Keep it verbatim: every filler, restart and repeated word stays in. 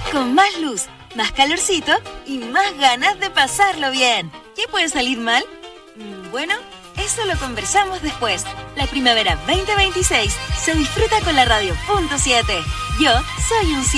con más luz, más calorcito y más ganas de pasarlo bien. ¿Qué puede salir mal? Bueno, eso lo conversamos después. La primavera veinte veintiséis se disfruta con la radio punto siete. Yo soy un